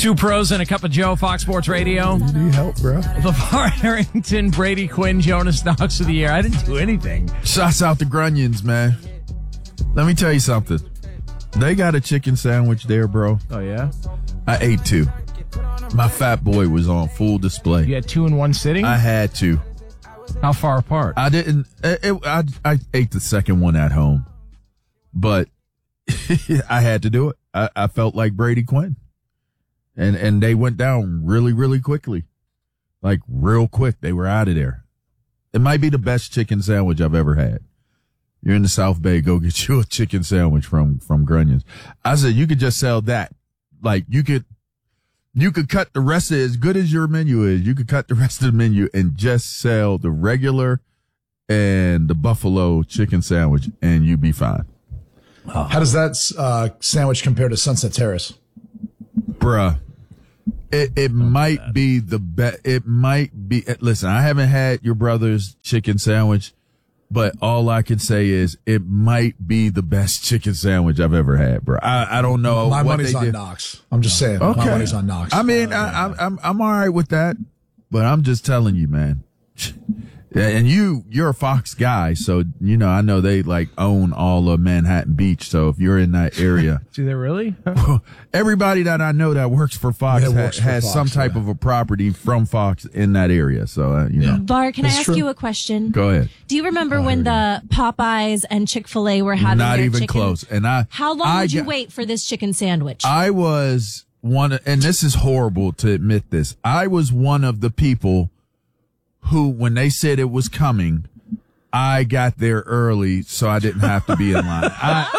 Two pros and a cup of Joe, Fox Sports Radio. Need help, bro. LeVar Arrington, Brady Quinn, Jonas Knox of the year. I didn't do anything. Shouts out to Grunions, man. Let me tell you something. They got a chicken sandwich there, bro. Oh, yeah? I ate two. My fat boy was on full display. You had two in one sitting? I had to. How far apart? I didn't. I ate the second one at home, but I had to do it. I felt like Brady Quinn. And they went down really, really quickly. Like, real quick. They were out of there. It might be the best chicken sandwich I've ever had. You're in the South Bay, go get you a chicken sandwich from Grunions. I said, you could just sell that. Like, you could cut the rest of it, as good as your menu is, you could cut the rest of the menu and just sell the regular and the buffalo chicken sandwich, and you'd be fine. How does that sandwich compare to Sunset Terrace? Bruh, it might be the best. It might be. Listen, I haven't had your brother's chicken sandwich, but all I can say is it might be the best chicken sandwich I've ever had, bro. I don't know. My what money's they on did. Knox. I'm just saying. Okay. My money's on Knox. I mean, I'm all right with that, but I'm just telling you, man. And you're a Fox guy, so I know they like own all of Manhattan Beach. So if you're in that area, Do they really? everybody that I know that works for Fox has some type of a property from Fox in that area. So know. Bar, can I ask you a question? Go ahead. Do you remember when the Popeyes and Chick-fil-A were having Not their even chicken? close. And How long would you wait for this chicken sandwich? I was and this is horrible to admit this. I was one of the people who, when they said it was coming, I got there early so I didn't have to be in line.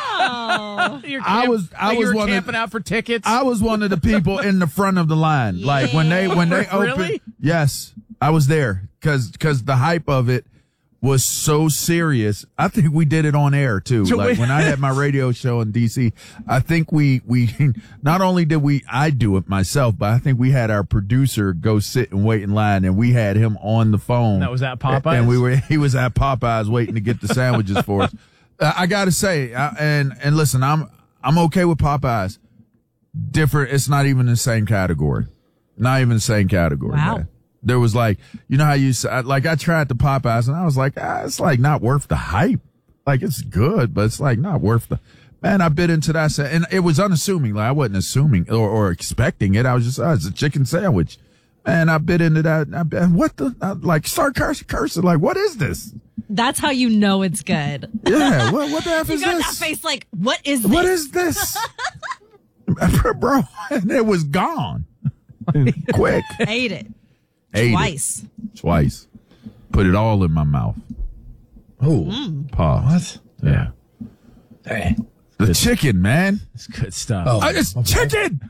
I was camping out for tickets. I was one of the people in the front of the line. Like when they opened. Really? Yes, I was there because the hype of it was so serious. I think we did it on air too. When I had my radio show in DC, I think we not only did I do it myself, but I think we had our producer go sit and wait in line, and we had him on the phone. That was at Popeyes? And he was at Popeyes waiting to get the sandwiches for us. I gotta say, and listen, I'm okay with Popeyes. Different. It's not even the same category. Not even the same category. Wow. Man. There was like, how you like, I tried the Popeyes and I was like, it's like not worth the hype. Like, it's good, but it's like not worth man, I bit into that. And it was unassuming. Like, I wasn't assuming or expecting it. I was just, it's a chicken sandwich. Man, I bit into that. Start cursing. Like, what is this? That's how you know it's good. Yeah. What the F is You got this? that face like, what is this? What is this? Bro, and it was gone. Quick. Ate it. Ate Twice. it. Twice. Put it all in my mouth. Oh. Pause. What? Yeah. Hey. The chicken, man. It's good stuff. Oh. It's chicken.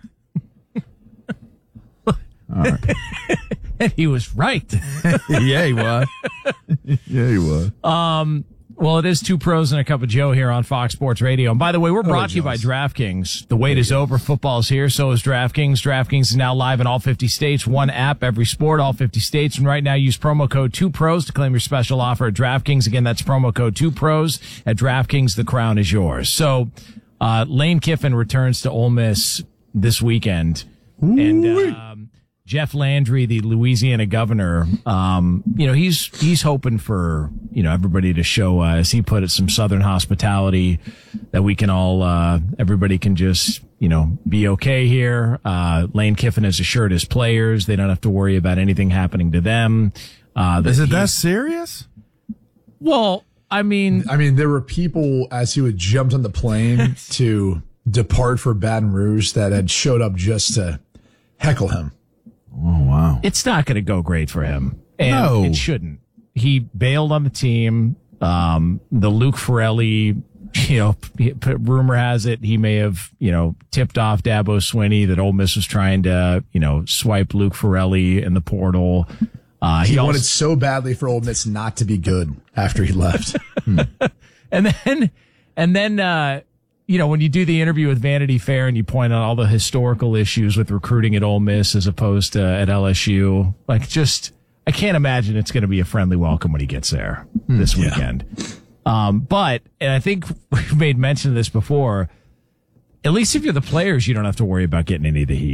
All right. And he was right. Yeah, he was. Yeah, he was. Well, it is Two Pros and a Cup of Joe here on Fox Sports Radio. And by the way, we're brought to you by DraftKings. The wait is over. Football is here. So is DraftKings. DraftKings is now live in all 50 states. One app, every sport, all 50 states. And right now, use promo code 2pros to claim your special offer at DraftKings. Again, that's promo code 2pros at DraftKings. The crown is yours. So, Lane Kiffin returns to Ole Miss this weekend. And, Jeff Landry, the Louisiana governor, he's hoping for, everybody to show, as he put it, some Southern hospitality that we can all, everybody can just, be okay here. Lane Kiffin has assured his players they don't have to worry about anything happening to them. Is it that serious? Well, I mean, there were people as he would jumped on the plane to depart for Baton Rouge that had showed up just to heckle him. Oh, wow. it's not going to go great for him. And No. it shouldn't. He bailed on the team. The Luke Ferrelli, rumor has it he may have, tipped off Dabo Swinney that Ole Miss was trying to, swipe Luke Ferrelli in the portal. He wanted so badly for Ole Miss not to be good after he left. And then, when you do the interview with Vanity Fair and you point out all the historical issues with recruiting at Ole Miss as opposed to at LSU, I can't imagine it's going to be a friendly welcome when he gets there this weekend. But, and I think we've made mention of this before, at least if you're the players, you don't have to worry about getting any of the heat.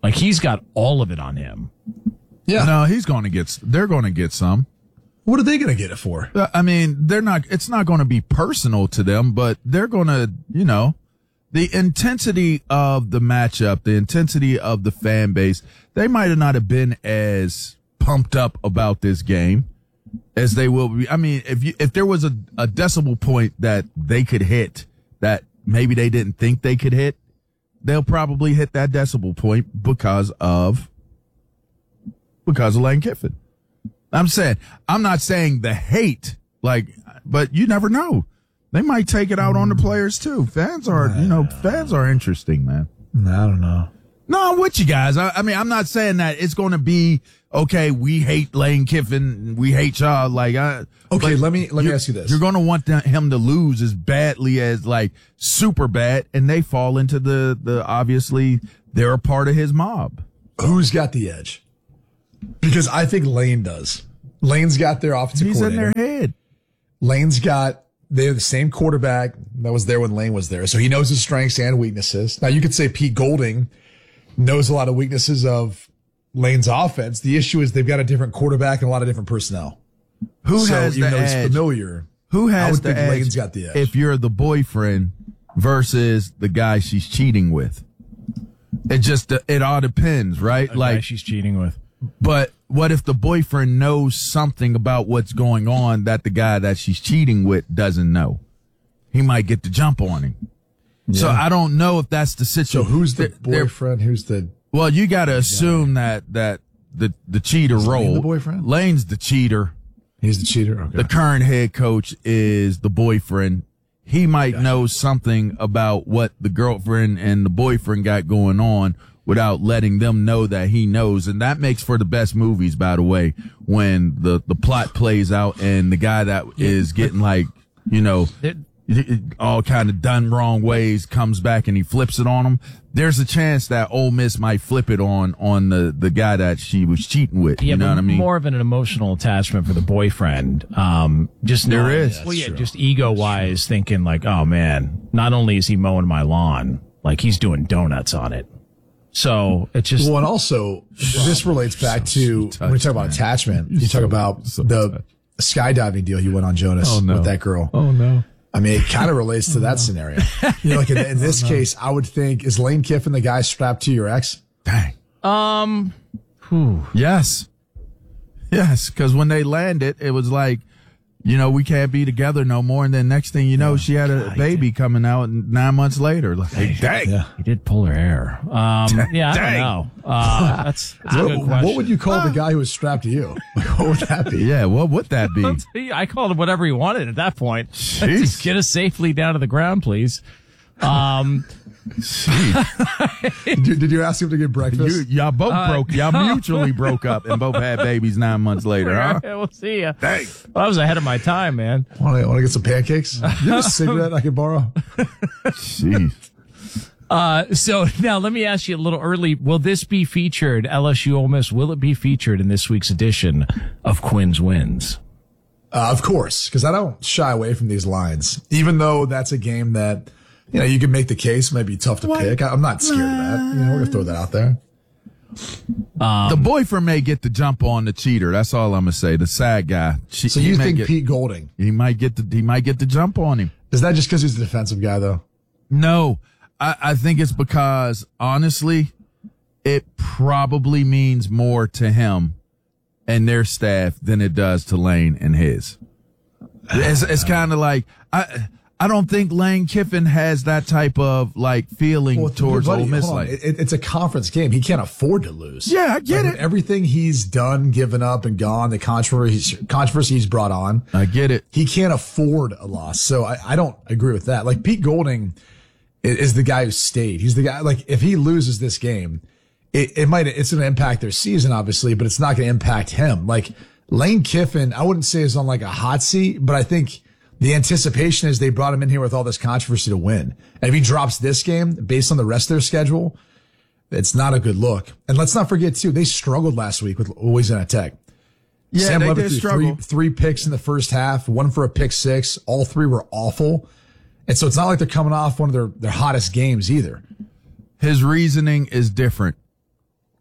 Like, he's got all of it on him. Yeah. No, they're going to get some. What are they going to get it for? I mean, it's not going to be personal to them, but they're going to, the intensity of the matchup, the intensity of the fan base, they might not have been as pumped up about this game as they will be. I mean, if there was a decimal point that they could hit that maybe they didn't think they could hit, they'll probably hit that decimal point because of Lane Kiffin. I'm not saying the hate, but you never know. They might take it out on the players too. Fans are interesting, man. I don't know. No, I'm with you guys. I mean, I'm not saying that it's going to be, okay, we hate Lane Kiffin, we hate y'all. Okay, let me ask you this. You're going to want him to lose as badly as, super bad, and they fall into the obviously, they're a part of his mob. Who's got the edge? Because I think Lane does. Lane's got their offensive coordinator. He's in their head. They're the same quarterback that was there when Lane was there. So he knows his strengths and weaknesses. Now, you could say Pete Golding knows a lot of weaknesses of Lane's offense. The issue is they've got a different quarterback and a lot of different personnel. Who has the edge? He's familiar. Who has I would the think edge? Lane's got the edge. If you're the boyfriend versus the guy she's cheating with, it all depends, right? The guy she's cheating with. But what if the boyfriend knows something about what's going on that the guy that she's cheating with doesn't know? He might get the jump on him. Yeah. So I don't know if that's the situation. So who's the boyfriend? Well, you got to assume that the cheater is role. Lane the boyfriend? Lane's the cheater. He's the cheater. Okay. The current head coach is the boyfriend. He might know something about what the girlfriend and the boyfriend got going on without letting them know that he knows. And that makes for the best movies, by the way, when the plot plays out and the guy that is getting all kind of done wrong ways comes back and he flips it on them. There's a chance that Ole Miss might flip it on the guy that she was cheating with. You know what I mean? More of an emotional attachment for the boyfriend. Just ego wise thinking oh man, not only is he mowing my lawn, he's doing donuts on it. So it's just. Well, and also this relates back to when we talk about attachment. You talk about the skydiving deal he went on, Jonas, with that girl. Oh no. I mean, it kind of relates to that scenario. In this case, I would think, is Lane Kiffin the guy strapped to your ex? Dang. Yes. Yes, because when they landed, it was we can't be together no more. And then next thing you know, she had a baby coming out 9 months later. Dang. Yeah. He did pull her hair. I don't know. That's a good question. What would you call the guy who was strapped to you? What would that be? Yeah, what would that be? I called him whatever he wanted at that point. Jeez. Just get us safely down to the ground, please. Did you ask him to get breakfast? Y'all both y'all mutually broke up and both had babies 9 months later, huh? Yeah, we'll see ya. Dang. Well, I was ahead of my time, man. Want to get some pancakes? You have a cigarette I can borrow? Jeez. So now let me ask you a little early. Will this be featured, LSU Ole Miss, will it be featured in this week's edition of Quinn's Wins? Of course, because I don't shy away from these lines, even though that's a game that, you can make the case, might be tough to pick. I'm not scared of that. We're going to throw that out there. The boyfriend may get the jump on the cheater. That's all I'm going to say. The sad guy. So you think Pete Golding? He might get the jump on him. Is that just because he's the defensive guy, though? No. I think it's because, honestly, it probably means more to him and their staff than it does to Lane and his. It's kind of like, I don't think Lane Kiffin has that type of feeling towards Ole Miss. It's a conference game. He can't afford to lose. Yeah, I get it. Everything he's done, given up, and gone, the controversy he's brought on. I get it. He can't afford a loss. So I don't agree with that. Pete Golding is the guy who stayed. He's the guy. If he loses this game, it's going to impact their season, obviously, but it's not going to impact him. Lane Kiffin, I wouldn't say is on a hot seat, but I think the anticipation is they brought him in here with all this controversy to win. And if he drops this game based on the rest of their schedule, it's not a good look. And let's not forget, too, they struggled last week with Louisiana Tech. Yeah, Sam they Levitt did threw struggle. three picks in the first half, one for a pick six. All three were awful. And so it's not like they're coming off one of their hottest games either. His reasoning is different.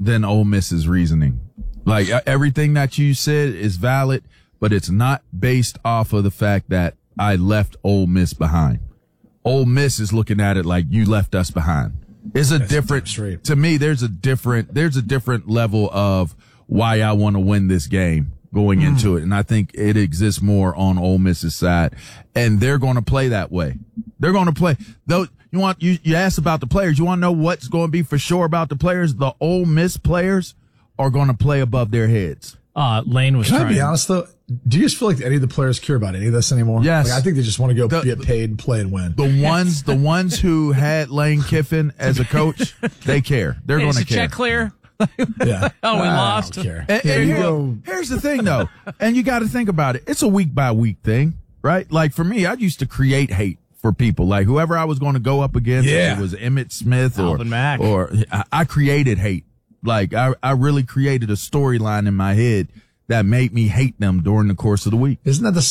than Ole Miss's reasoning. Like everything that you said is valid, but it's not based off of the fact that I left Ole Miss behind. Ole Miss is looking at it like you left us behind. It's a different, to me, there's a different level of why I want to win this game going into it. And I think it exists more on Ole Miss's side, and they're going to play that way. They're going to play though. You asked about the players. You want to know what's going to be for sure about the players? The Ole Miss players are going to play above their heads. Lane was trying. Can I be honest though? Do you just feel like any of the players care about any of this anymore? Yes. Like, I think they just want to go get paid and play and win. The ones who had Lane Kiffin as a coach, they care. They're going to care. Check clear. Yeah. Oh, we lost. I don't care. And here's the thing though, and you got to think about it. It's a week by week thing, right? Like for me, I used to create hate for people, like whoever I was going to go up against. If it was Emmitt Smith Alvin Mack. or I created hate. Like I really created a storyline in my head that made me hate them during the course of the week. Isn't that the